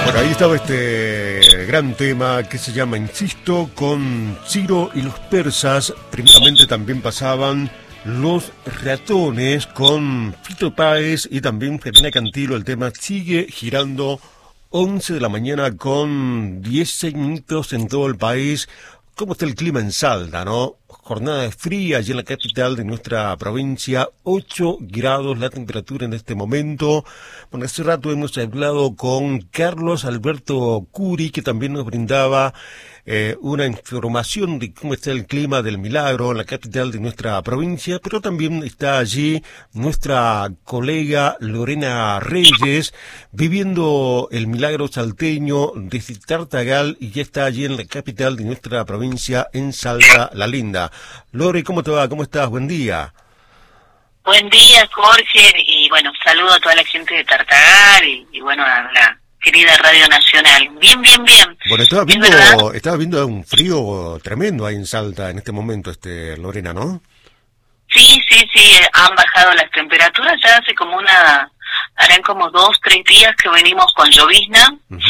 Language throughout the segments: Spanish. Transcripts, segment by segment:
Bueno, ahí estaba este gran tema que se llama Insisto, con Ciro y los persas. Primeramente también pasaban Los Ratones con Fito Páez y también Ferina Cantilo. El tema sigue girando, 11 de la mañana con 16 minutos en todo el país. ¿Cómo está el clima en Salta, no? Jornada fría allí en la capital de nuestra provincia, 8 grados la temperatura en este momento. Bueno, hace rato hemos hablado con Carlos Alberto Curi, que también nos brindaba una información de cómo está el clima del Milagro en la capital de nuestra provincia, pero también está allí nuestra colega Lorena Reyes, viviendo el Milagro salteño desde Tartagal, y ya está allí en la capital de nuestra provincia, en Salta la Linda. Lore, ¿cómo te va? ¿Cómo estás? Buen día. Buen día, Jorge, y bueno, saludo a toda la gente de Tartagal y bueno, a la querida Radio Nacional. Bien. Bueno, estaba viendo un frío tremendo ahí en Salta en este momento, Lorena, ¿no? Sí, han bajado las temperaturas, ya hace harán como 2-3 días que venimos con llovizna,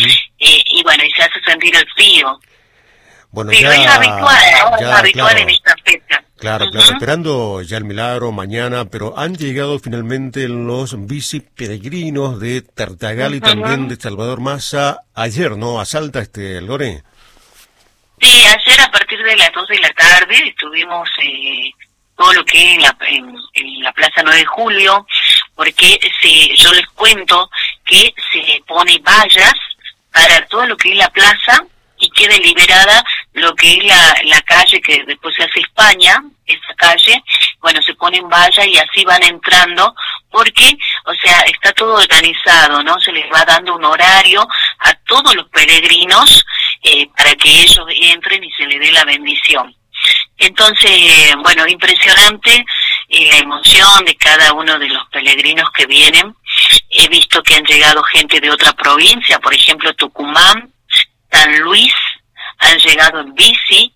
y bueno, y se hace sentir el frío. Bueno, pero ya, es habitual, ¿no? Es habitual, claro, en esta fecha. Claro, esperando ya el Milagro mañana, pero han llegado finalmente los biciperegrinos de Tartagal y también de Salvador Massa ayer, ¿no? A Salta, Lore. Sí, ayer a partir de las 2 de la tarde estuvimos todo lo que es en la Plaza 9 de Julio, porque yo les cuento que se pone vallas para todo lo que es la plaza, y quede liberada lo que es la calle que después se hace España, esa calle, bueno, se ponen vallas y así van entrando, porque, o sea, está todo organizado, ¿no? Se les va dando un horario a todos los peregrinos para que ellos entren y se les dé la bendición. Entonces, bueno, impresionante la emoción de cada uno de los peregrinos que vienen. He visto que han llegado gente de otra provincia, por ejemplo, Tucumán, San Luis, han llegado en bici,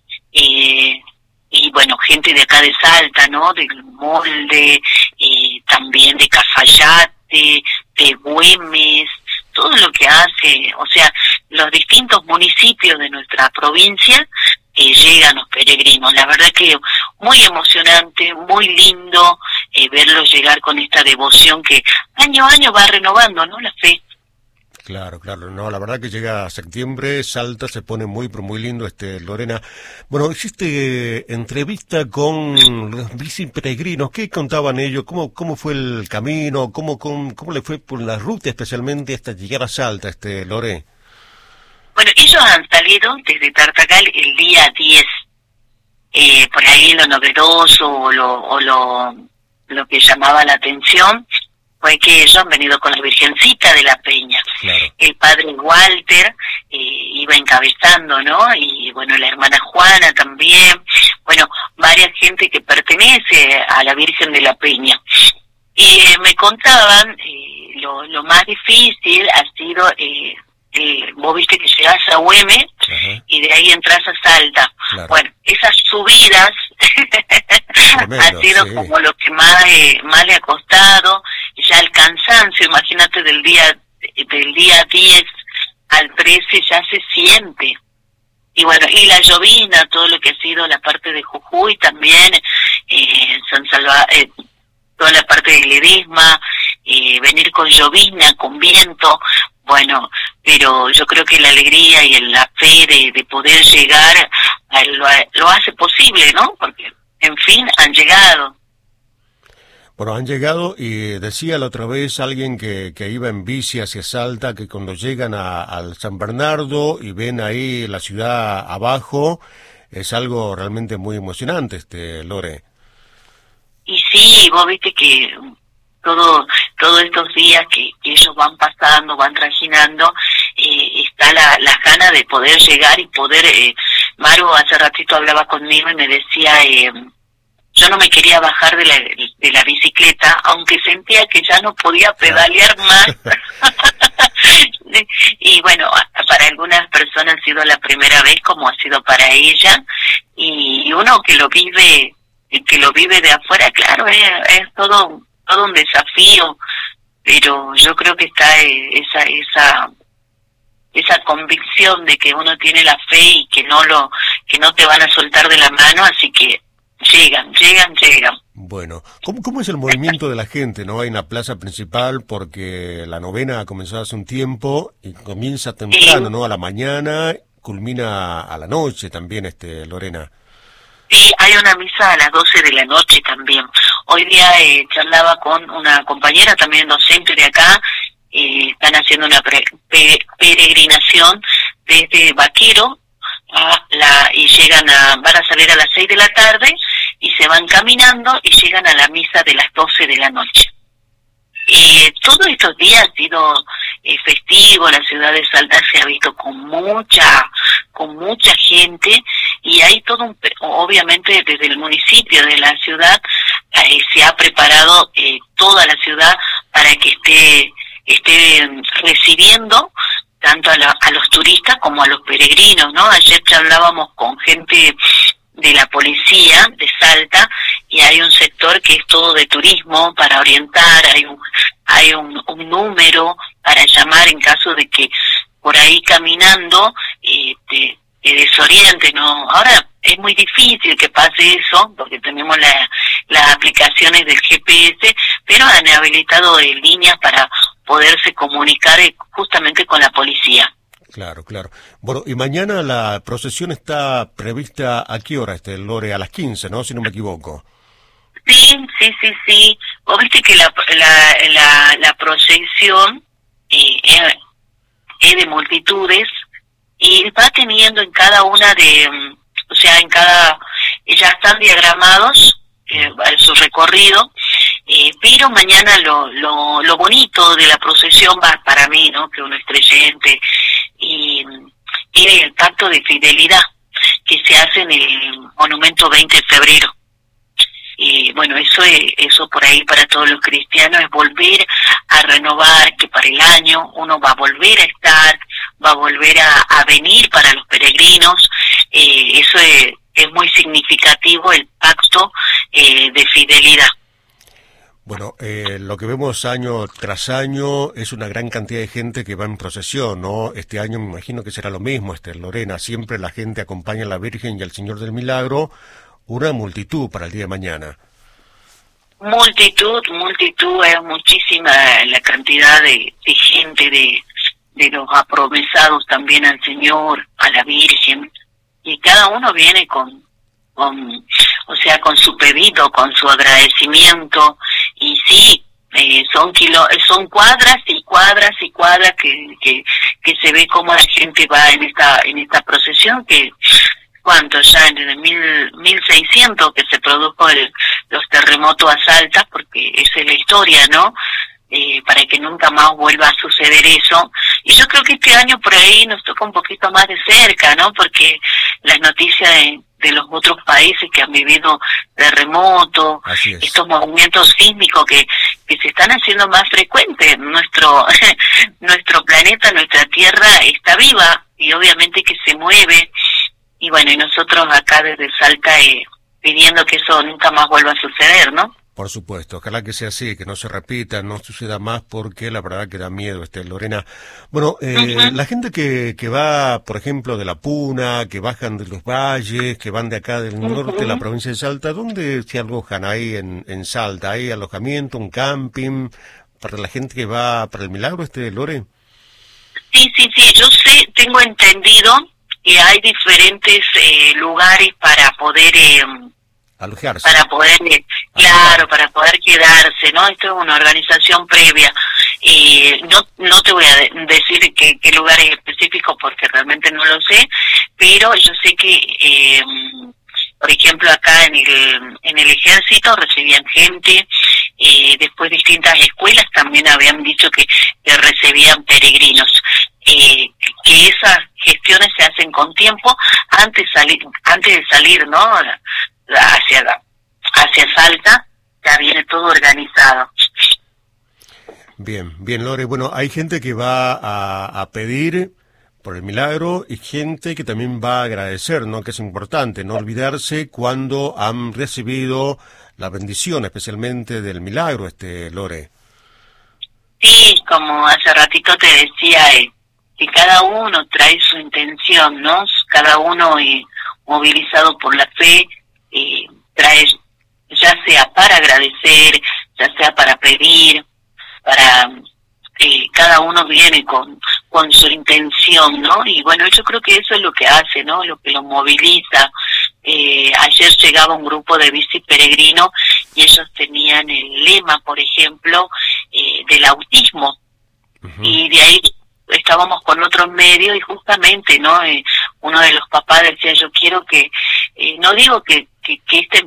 y bueno, gente de acá de Salta, ¿no? Del Molde, también de Cafayate, de Güemes, todo lo que hace, o sea, los distintos municipios de nuestra provincia, llegan los peregrinos. La verdad que muy emocionante, muy lindo verlos llegar con esta devoción que año a año va renovando, ¿no? La fe. Claro, no, la verdad que llega septiembre, Salta se pone muy, pero muy lindo, Lorena. Bueno, hiciste entrevista con los biciperegrinos, ¿qué contaban ellos? ¿Cómo fue el camino? ¿Cómo le fue por la ruta especialmente hasta llegar a Salta, Lore? Bueno, ellos han salido desde Tartagal el día 10, por ahí lo novedoso o lo que llamaba la atención fue que ellos han venido con la Virgencita de la Peña. Claro. El padre Walter iba encabezando, ¿no? Y bueno, la hermana Juana también. Bueno, varias gente que pertenece a la Virgen de la Peña. Y me contaban, lo más difícil ha sido, vos viste que llegás a Güemes y de ahí entras a Salta. Claro. Bueno, esas subidas ha sido como lo que más le ha costado. Ya el cansancio, imagínate, del día 10 al 13 ya se siente. Y bueno, y la llovizna, todo lo que ha sido la parte de Jujuy también, San Salvador, toda la parte de Ledesma, venir con llovizna, con viento, bueno, pero yo creo que la alegría y la fe de poder llegar lo hace posible, ¿no? Porque, en fin, han llegado. Bueno, han llegado y decía la otra vez alguien que iba en bici hacia Salta que cuando llegan al San Bernardo y ven ahí la ciudad abajo, es algo realmente muy emocionante, Lore. Y sí, vos viste que todos estos días que ellos van pasando, van trajinando, está la gana de poder llegar y poder, Maru hace ratito hablaba conmigo y me decía, yo no me quería bajar de la bicicleta, aunque sentía que ya no podía pedalear más. Y bueno, para algunas personas ha sido la primera vez, como ha sido para ella, y uno que lo vive de afuera, claro, es todo un desafío, pero yo creo que está convicción de que uno tiene la fe y que no te van a soltar de la mano, así que llegan. Bueno, ¿cómo es el movimiento de la gente, no? En la plaza principal, porque la novena ha comenzado hace un tiempo y comienza temprano, ¿no? A la mañana, culmina a la noche también, Lorena. Sí, hay una misa a las 12 de la noche también. Hoy día charlaba con una compañera también docente de acá, están haciendo una peregrinación desde Vaquero y van a salir a las 6 de la tarde y se van caminando y llegan a la misa de las 12 de la noche. Todos estos días ha sido festivo, la ciudad de Salta se ha visto con mucha gente y hay todo obviamente desde el municipio de la ciudad se ha preparado toda la ciudad para que esté recibiendo tanto a los turistas como a los peregrinos, ¿no? Ayer hablábamos con gente de la policía de Salta y hay un sector que es todo de turismo para orientar, hay un número para llamar en caso de que por ahí caminando te desoriente, ¿no? Ahora es muy difícil que pase eso porque tenemos las aplicaciones del GPS, pero han habilitado líneas para poderse comunicar justamente con la policía. Claro. Bueno, y mañana la procesión está prevista ¿a qué hora, Lore? A las 15, ¿no? Si no me equivoco. Sí. Vos viste que la procesión es de multitudes y va teniendo en cada una ya están diagramados su recorrido, pero mañana lo bonito de la procesión va para mí, ¿no? Que uno es creyente y el pacto de fidelidad que se hace en el monumento 20 de febrero. Y bueno, eso por ahí para todos los cristianos es volver a renovar que para el año uno va a volver a estar, va a volver a venir para los peregrinos. Eso es muy significativo, el pacto de fidelidad. Bueno, lo que vemos año tras año es una gran cantidad de gente que va en procesión, ¿no? Este año me imagino que será lo mismo, Lorena. Siempre la gente acompaña a la Virgen y al Señor del Milagro. Una multitud para el día de mañana. Multitud, es muchísima la cantidad de gente, de los apromesados también al Señor, a la Virgen. Y cada uno viene con su pedido, con su agradecimiento. Y sí, son cuadras y cuadras que se ve cómo la gente va en esta procesión que ¿cuánto? Ya en el 1600 que se produjo los terremotos a Salta, porque esa es la historia, ¿no? Para que nunca más vuelva a suceder eso. Y yo creo que este año por ahí nos toca un poquito más de cerca, ¿no? Porque las noticias de los otros países que han vivido terremotos, estos movimientos sísmicos que se están haciendo más frecuentes. Nuestro planeta, nuestra Tierra está viva y obviamente que se mueve. Y bueno, y nosotros acá desde Salta pidiendo que eso nunca más vuelva a suceder, ¿no? Por supuesto, ojalá que sea así, que no se repita, no suceda más, porque la verdad que da miedo, Lorena. Bueno, la gente que va, por ejemplo, de La Puna, que bajan de los valles, que van de acá del norte de la provincia de Salta, ¿dónde se alojan ahí en Salta? ¿Hay alojamiento, un camping, para la gente que va para el Milagro, Lore? Sí, yo tengo entendido que hay diferentes lugares para poder alojarse, para poder quedarse, ¿no? Esto es una organización previa. No te voy a decir qué lugares específicos porque realmente no lo sé, pero yo sé que por ejemplo acá en el ejército recibían gente, después distintas escuelas también habían dicho que recibían peregrinos. Que esas gestiones se hacen con tiempo antes de salir, ¿no? Hacia Salta, ya viene todo organizado. Bien, Lore. Bueno, hay gente que va a pedir por el milagro y gente que también va a agradecer, ¿no? Que es importante no olvidarse cuando han recibido la bendición, especialmente del milagro, Lore. Sí, como hace ratito te decía, que cada uno trae su intención, ¿no? Cada uno movilizado por la fe trae, ya sea para agradecer, ya sea para pedir, para cada uno viene con su intención, ¿no? Y bueno, yo creo que eso es lo que hace, ¿no? Lo que lo moviliza. Ayer llegaba un grupo de bici peregrino y ellos tenían el lema, por ejemplo, del autismo. Uh-huh. Y de ahí estábamos con otros medios y justamente, ¿no? Uno de los papás decía, yo quiero que, no digo que esta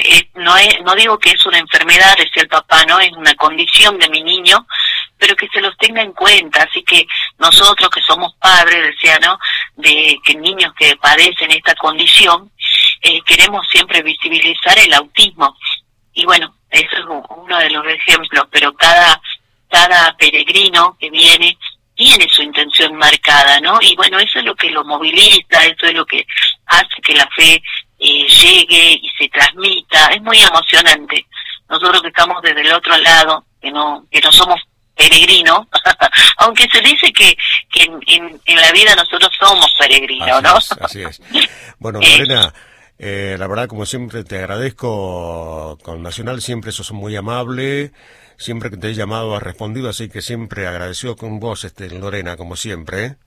no digo que es una enfermedad, decía el papá, ¿no? Es una condición de mi niño, pero que se los tenga en cuenta. Así que nosotros que somos padres, decía, ¿no? De que niños que padecen esta condición, queremos siempre visibilizar el autismo. Y bueno, eso es uno de los ejemplos, pero cada peregrino que viene tiene su intención marcada, ¿no? Y bueno, eso es lo que lo moviliza, eso es lo que hace que la fe llegue y se transmita. Es muy emocionante. Nosotros que estamos desde el otro lado, que no somos peregrinos, aunque se dice que en la vida nosotros somos peregrinos, ¿no? Así es. Bueno, Lorena, la verdad, como siempre, te agradezco con Nacional, siempre sos muy amable. Siempre que te he llamado has respondido, así que siempre agradecido con vos, Lorena, como siempre, ¿eh?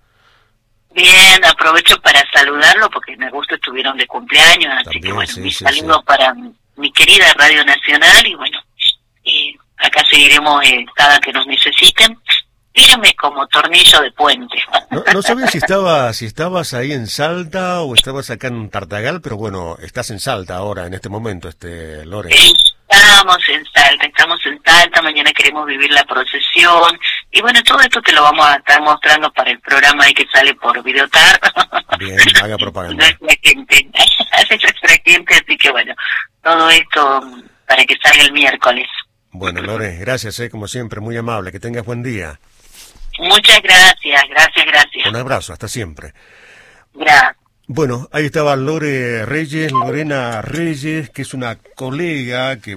Bien, aprovecho para saludarlo porque me gusta, estuvieron de cumpleaños, así también, que bueno, mi saludo para mi querida Radio Nacional y bueno, acá seguiremos cada que nos necesiten. Dígame como tornillo de puente. No sabía si estabas ahí en Salta o estabas acá en Tartagal, pero bueno, estás en Salta ahora, en este momento, Lorena. Estamos en Salta, mañana queremos vivir la procesión, y bueno, todo esto te lo vamos a estar mostrando para el programa ahí que sale por Videotar. Bien, haga propaganda. Nuestra gente, así que bueno, todo esto para que salga el miércoles. Bueno, Lore, gracias, como siempre, muy amable, que tengas buen día. Muchas gracias. Un abrazo, hasta siempre. Gracias. Bueno, ahí estaba Lorena Reyes, que es una colega que,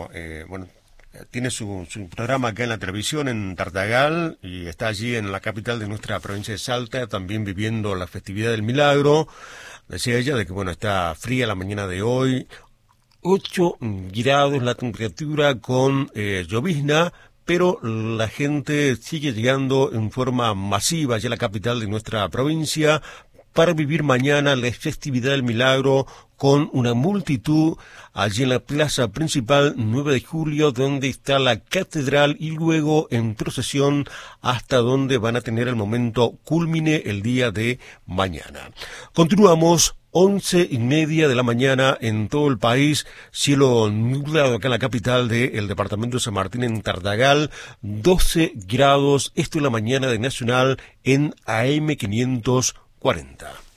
tiene su programa acá en la televisión en Tartagal y está allí en la capital de nuestra provincia de Salta, también viviendo la festividad del Milagro. Decía ella de que, está fría la mañana de hoy, 8 grados la temperatura con llovizna, pero la gente sigue llegando en forma masiva allá a la capital de nuestra provincia para vivir mañana la festividad del Milagro con una multitud allí en la plaza principal 9 de julio, donde está la catedral, y luego en procesión hasta donde van a tener el momento cúlmine el día de mañana. Continuamos. 11:30 de la mañana en todo el país, cielo nublado acá en la capital del departamento de San Martín, en Tartagal, 12 grados, esto es la mañana de Nacional en AM 540.